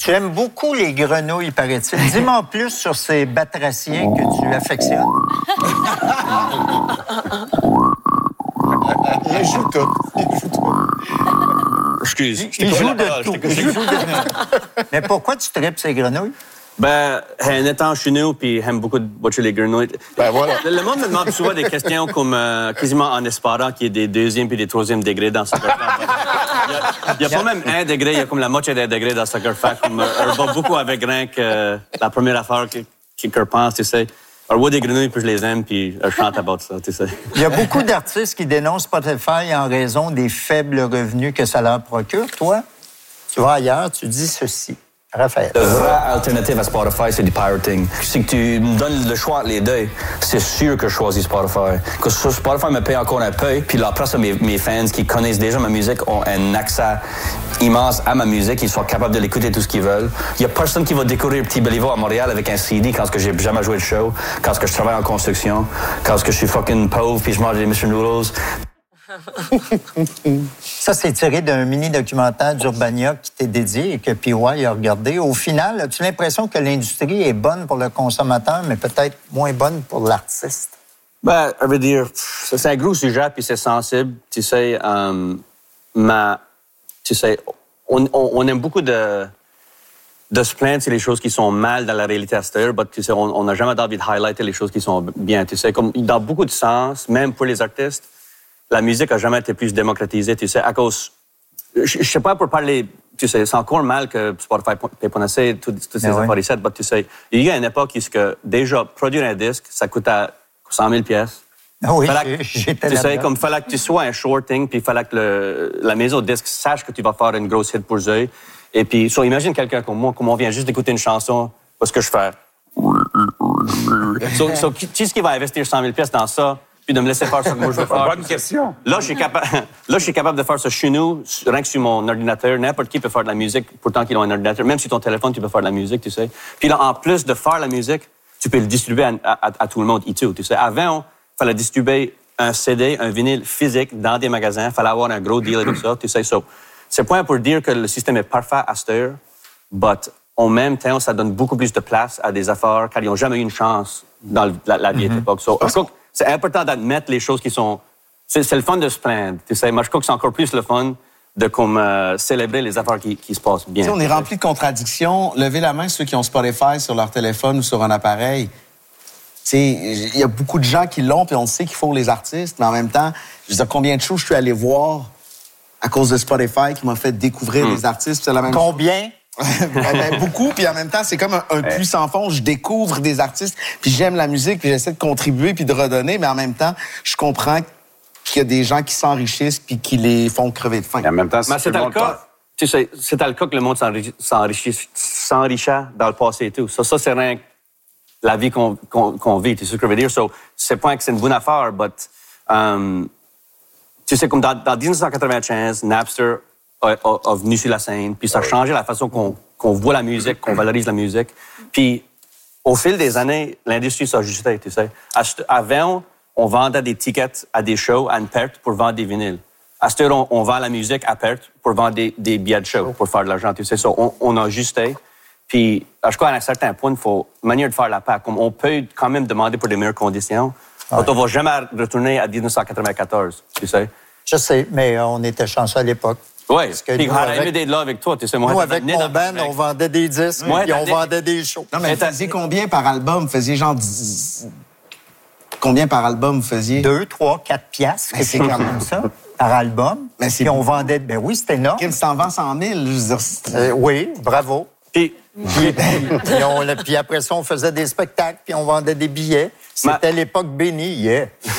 Tu aimes beaucoup les grenouilles, paraît-il. Dis-moi plus sur ces batraciens que tu affectionnes. Il joue tout. Excuse. Il joue de tout. Mais pourquoi tu tripes ces grenouilles? Ben, en étant chez nous, puis j'aime beaucoup de watcher les grenouilles. Ben voilà. Le monde me demande souvent des questions comme quasiment en espérant qu'il y ait des deuxième puis des troisième degrés dans Soccer Fact. Il y a pas même 1 degré, il y a comme la moitié d'un degré dans Soccer Fact. Comme, je vais beaucoup avec rien que la première affaire que pense, tu sais. Alors, je vois des grenouilles, puis je les aime, puis je chante about ça, tu sais. Il y a beaucoup d'artistes qui dénoncent Spotify en raison des faibles revenus que ça leur procure. Toi, tu vas ailleurs, tu dis ceci. Raphaël. La vraie alternative à Spotify, c'est du pirating. Si tu me donnes le choix entre les deux, c'est sûr que je choisis Spotify. Parce que Spotify me paye encore un peu, puis la place de mes fans qui connaissent déjà ma musique ont un accès immense à ma musique, ils sont capables de l'écouter tout ce qu'ils veulent. Il y a personne qui va découvrir Petit Béliveau à Montréal avec un CD quand j'ai jamais joué de show, quand je travaille en construction, quand je suis fucking pauvre puis je mange des Mr. Noodles. Ça, c'est tiré d'un mini-documentaire d'Urbania qui t'est dédié et que PY a regardé. Au final, as-tu l'impression que l'industrie est bonne pour le consommateur, mais peut-être moins bonne pour l'artiste? Ben, je veux dire, c'est un gros sujet, puis c'est sensible. Tu sais, on aime beaucoup de se plaindre sur les choses qui sont mal dans la réalité extérieure, mais tu sais, on n'a jamais envie de highlighter les choses qui sont bien. Tu sais, comme dans beaucoup de sens, même pour les artistes, la musique a jamais été plus démocratisée, tu sais, à cause... Je sais pas pour parler... Tu sais, c'est encore mal que Spotify paye pas assez, toutes ces affaires ici, mais tu sais, il y a une époque où déjà, produire un disque, ça coûte à 100 000 pièces. Oui, j'étais là. Tu sais, comme fallait que tu sois un shorting, puis il fallait que la maison de disque sache que tu vas faire une grosse hit pour eux. Et puis, imagine quelqu'un comme moi, comme on vient juste d'écouter une chanson, parce que je fais... Qui est-ce qui va investir 100 000 pièces dans ça? Puis de me laisser faire ce que moi je veux faire. Bonne question. Là, je suis capable de faire ça chez nous, rien que sur mon ordinateur. N'importe qui peut faire de la musique, pourtant qu'ils ont un ordinateur. Même sur ton téléphone, tu peux faire de la musique, tu sais. Puis là, en plus de faire la musique, tu peux le distribuer à tout le monde, tu sais. Avant, il fallait distribuer un CD, un vinyle physique dans des magasins. Il fallait avoir un gros deal avec ça, tu sais. C'est point pour dire que le système est parfait à cette heure, mais en même temps, ça donne beaucoup plus de place à des affaires car ils n'ont jamais eu une chance dans la vieille époque. C'est important d'admettre les choses qui sont... C'est le fun de se plaindre. Tu sais, moi, je crois que c'est encore plus le fun de célébrer les affaires qui se passent bien. T'sais, on est rempli de contradictions. Levez la main ceux qui ont Spotify sur leur téléphone ou sur un appareil. Il y a beaucoup de gens qui l'ont, puis on sait qu'il faut les artistes, mais en même temps, je veux dire, combien de choses je suis allé voir à cause de Spotify qui m'a fait découvrir des artistes. C'est la même Combien? Beaucoup, puis en même temps, c'est comme un puits sans fond. Je découvre des artistes, puis j'aime la musique, puis j'essaie de contribuer, puis de redonner, mais en même temps, je comprends qu'il y a des gens qui s'enrichissent puis qui les font crever de faim. Et en même temps, mais c'est le cas. Tu sais, c'est le cas que le monde s'enrichit dans le passé et tout. Ça c'est rien que la vie qu'on vit. Tu sais ce que je veux dire? C'est pas que c'est une bonne affaire, mais tu sais, comme dans 1995, Napster a venu sur la scène, puis ça a changé la façon qu'on voit la musique, qu'on valorise la musique. Puis, au fil des années, l'industrie s'est ajustée, tu sais. Avant, on vendait des tickets à des shows à une perte pour vendre des vinyles. À cette heure, on vend la musique à perte pour vendre des billets de show, pour faire de l'argent, tu sais. On a ajusté. Puis, je crois qu'à un certain point, il faut une manière de faire la paix. Comme on peut quand même demander pour des meilleures conditions. On ne va jamais retourner à 1994, tu sais. Je sais, mais on était chanceux à l'époque. Oui, puis j'aurais aimé d'être là avec toi. Tu sais, nous, avec mon band, on vendait des disques, puis on vendait des shows. Non, mais vous faisiez combien par album? Vous faisiez genre... Combien par album vous faisiez? 2, 3, 4 piastres, c'est quand même ça, par album. Mais puis on vendait... Ben oui, c'était énorme. Si t'en vends 100 000, je veux dire... Oui, bravo. Puis après ça, on faisait des spectacles, puis on vendait des billets. C'était l'époque bénie, yeah.